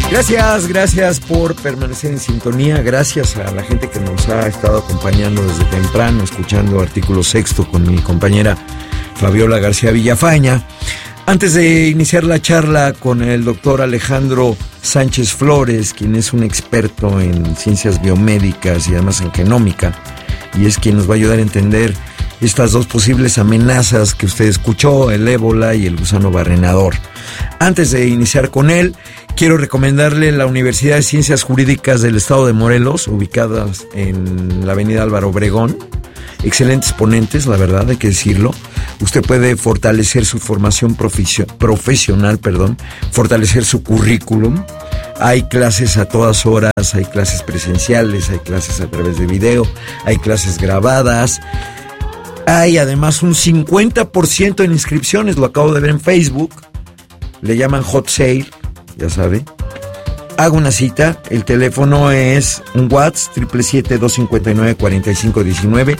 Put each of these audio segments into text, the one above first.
Gracias por permanecer en sintonía. Gracias a la gente que nos ha estado acompañando desde temprano, escuchando Artículo Sexto con mi compañera Fabiola García Villafaña. Antes de iniciar la charla con el doctor Alejandro Sánchez Flores, quien es un experto en ciencias biomédicas y además en genómica, y es quien nos va a ayudar a entender estas dos posibles amenazas que usted escuchó, el ébola y el gusano barrenador. Antes de iniciar con él, quiero recomendarle la Universidad de Ciencias Jurídicas del Estado de Morelos, ubicadas en la avenida Álvaro Obregón. Excelentes ponentes, la verdad, hay que decirlo. Usted puede fortalecer su formación profesional, fortalecer su currículum. Hay clases a todas horas, hay clases presenciales, hay clases a través de video, hay clases grabadas. Hay además un 50% en inscripciones, lo acabo de ver en Facebook. Le llaman Hot Sale, ya sabe. Hago una cita, el teléfono es un WhatsApp, 777-259-4519,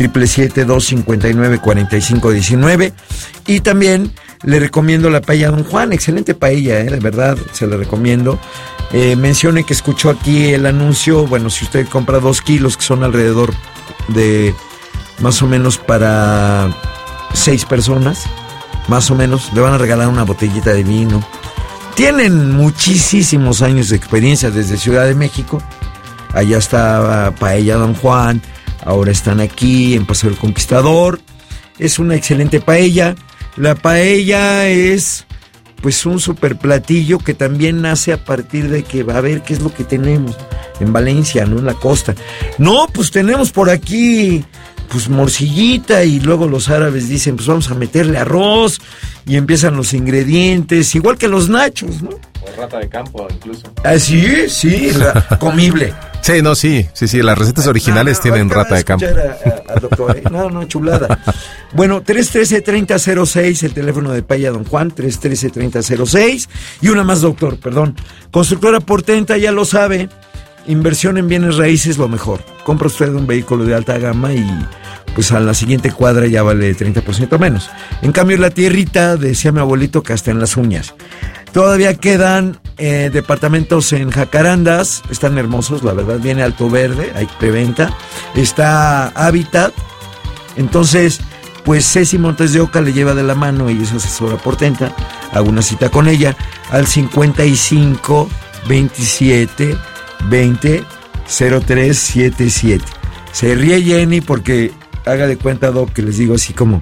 777-259-4519. Y también le recomiendo la paella Don Juan, excelente paella, de verdad, se la recomiendo. Mencione que escuchó aquí el anuncio, bueno, si usted compra 2 kilos, que son alrededor de más o menos para 6 personas, más o menos, le van a regalar una botellita de vino. Tienen muchísimos años de experiencia desde Ciudad de México. Allá está Paella Don Juan, ahora están aquí en Paseo del Conquistador. Es una excelente paella. La paella es pues un super platillo que también nace a partir de que va a ver qué es lo que tenemos en Valencia, ¿no? En la costa. No, pues tenemos por aquí pues morcillita, y luego los árabes dicen pues vamos a meterle arroz, y empiezan los ingredientes, igual que los nachos, ¿no? O rata de campo incluso. Ah, sí, comible. Sí, las recetas originales tienen rata de campo. Al doctor, No, chulada. Bueno, 313-3006, el teléfono de Paella Don Juan, 313-3006, y una más, doctor, Constructora Portenta, ya lo sabe, inversión en bienes raíces, lo mejor. Compra usted un vehículo de alta gama y pues a la siguiente cuadra ya vale 30% menos. En cambio, la tierrita, decía mi abuelito, que hasta en las uñas. Todavía quedan departamentos en Jacarandas, están hermosos, la verdad. Viene Alto Verde, hay preventa. Está Hábitat. Entonces, pues Ceci Montes de Oca le lleva de la mano, y es asesora Portenta. Hago una cita con ella al 55 27 20 0377. Se ríe Jenny porque haga de cuenta, Doc, que les digo así como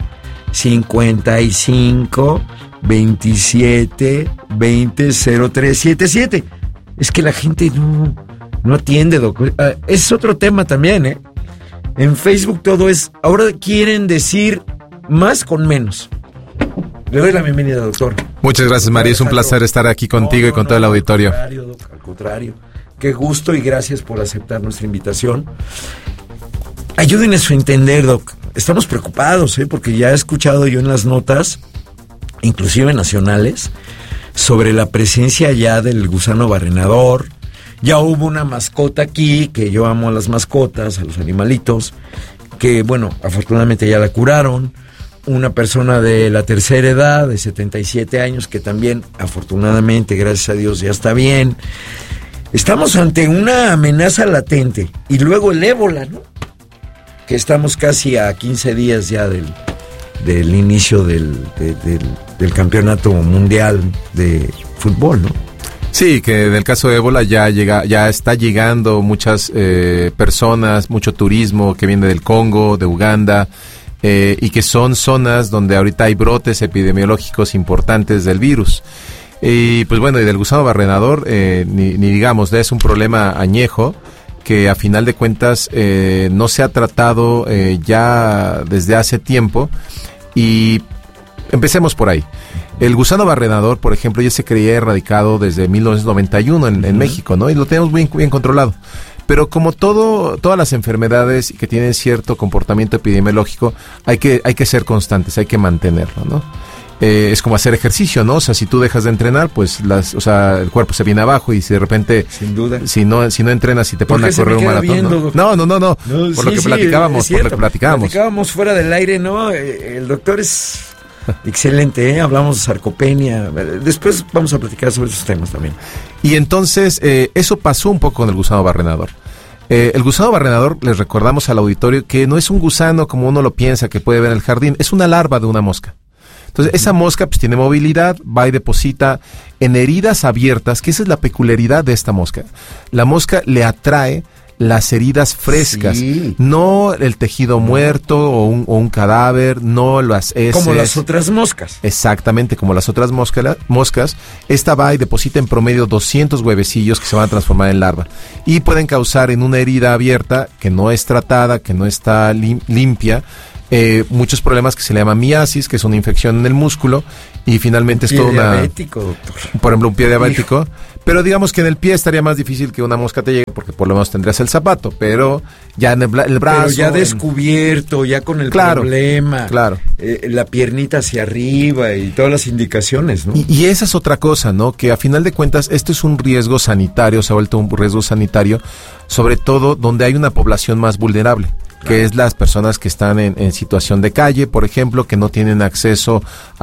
55 27 20 0377. Es que la gente no atiende, Doc. Es otro tema también, En Facebook todo es, ahora quieren decir más con menos. Le doy la bienvenida, doctor. Muchas gracias, María. Es un placer estar aquí contigo y con todo el auditorio. Al contrario. Qué gusto y gracias por aceptar nuestra invitación. Ayúdenos a entender, Doc. Estamos preocupados, porque ya he escuchado yo en las notas, inclusive nacionales, sobre la presencia ya del gusano barrenador. Ya hubo una mascota aquí, que yo amo a las mascotas, a los animalitos, que, bueno, afortunadamente ya la curaron. Una persona de la tercera edad, de 77 años, que también, afortunadamente, gracias a Dios, ya está bien. Estamos ante una amenaza latente. Y luego el ébola, ¿no? Que estamos casi a 15 días ya del inicio del campeonato mundial de fútbol, ¿no? Sí, que en el caso de ébola ya está llegando muchas personas, mucho turismo que viene del Congo, de Uganda, y que son zonas donde ahorita hay brotes epidemiológicos importantes del virus. Y pues bueno, y del gusano barrenador, ni digamos, es un problema añejo que a final de cuentas no se ha tratado ya desde hace tiempo. Y empecemos por ahí. El gusano barrenador, por ejemplo, ya se creía erradicado desde 1991 en México, ¿no? Y lo tenemos bien controlado. Pero como todas las enfermedades que tienen cierto comportamiento epidemiológico, hay que ser constantes, hay que mantenerlo, ¿no? Es como hacer ejercicio, ¿no? O sea, si tú dejas de entrenar, pues el cuerpo se viene abajo, y si de repente, sin duda, si no entrenas y te pones a correr un maratón, ¿no? Por lo que platicábamos platicábamos fuera del aire, ¿no? El doctor es Excelente, hablamos de sarcopenia. Después vamos a platicar sobre esos temas también. Y entonces, eso pasó un poco con el gusano barrenador. El gusano barrenador, les recordamos al auditorio que no es un gusano como uno lo piensa que puede ver en el jardín, es una larva de una mosca. Entonces, esa mosca pues tiene movilidad, va y deposita en heridas abiertas, que esa es la peculiaridad de esta mosca. La mosca le atrae las heridas frescas, no el tejido muerto o un cadáver, no las heces. Como las otras moscas. Exactamente, como las otras moscas. Esta va y deposita en promedio 200 huevecillos que se van a transformar en larva. Y pueden causar en una herida abierta que no es tratada, que no está limpia, muchos problemas que se le llama miasis, que es una infección en el músculo, y finalmente es toda una... diabético, doctor. Por ejemplo, un pie diabético. Pero digamos que en el pie estaría más difícil que una mosca te llegue, porque por lo menos tendrías el zapato, pero ya en el brazo... Pero ya descubierto, ya con el problema. Claro. La piernita hacia arriba y todas las indicaciones, ¿no? Y esa es otra cosa, ¿no? Que a final de cuentas, esto es un riesgo sanitario, se ha vuelto un riesgo sanitario, sobre todo donde hay una población más vulnerable, que es las personas que están en situación de calle, por ejemplo, que no tienen acceso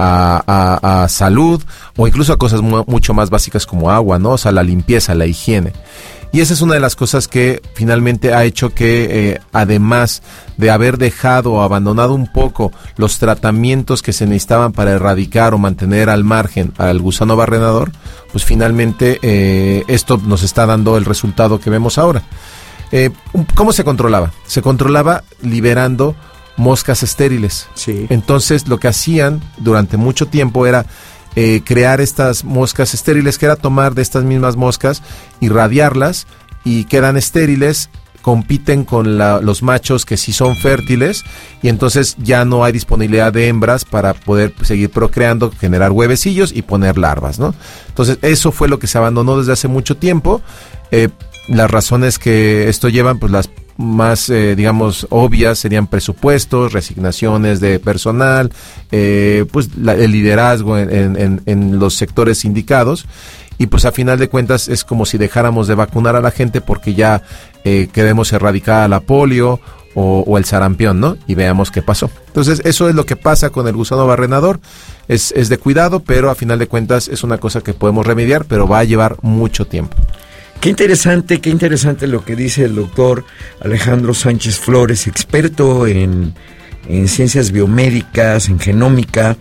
a salud, o incluso a cosas mucho más básicas como agua, ¿no? O sea, la limpieza, la higiene. Y esa es una de las cosas que finalmente ha hecho que, además de haber dejado o abandonado un poco los tratamientos que se necesitaban para erradicar o mantener al margen al gusano barrenador, pues finalmente esto nos está dando el resultado que vemos ahora. ¿Cómo se controlaba? Se controlaba liberando moscas estériles. Sí. Entonces, lo que hacían durante mucho tiempo era crear estas moscas estériles, que era tomar de estas mismas moscas, irradiarlas, y quedan estériles, compiten con los machos que sí son fértiles, y entonces ya no hay disponibilidad de hembras para poder seguir procreando, generar huevecillos y poner larvas, ¿no? Entonces, eso fue lo que se abandonó desde hace mucho tiempo. Las razones que esto llevan, pues las más, digamos, obvias serían presupuestos, resignaciones de personal, pues el liderazgo en los sectores indicados, y pues a final de cuentas es como si dejáramos de vacunar a la gente porque ya queremos erradicar la polio o el sarampión, ¿no? Y veamos qué pasó. Entonces, eso es lo que pasa con el gusano barrenador. Es de cuidado, pero a final de cuentas es una cosa que podemos remediar, pero va a llevar mucho tiempo. Qué interesante lo que dice el doctor Alejandro Sánchez Flores, experto en ciencias biomédicas, en genómica,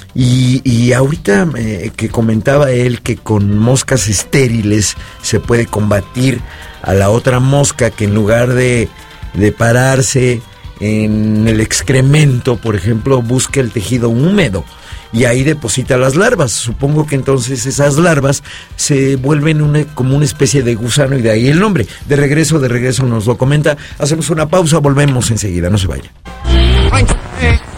y ahorita que comentaba él que con moscas estériles se puede combatir a la otra mosca que en lugar de pararse en el excremento, por ejemplo, busca el tejido húmedo y ahí deposita las larvas. Supongo que entonces esas larvas se vuelven como una especie de gusano, y de ahí el nombre. De regreso nos lo comenta. Hacemos una pausa, volvemos enseguida, no se vaya.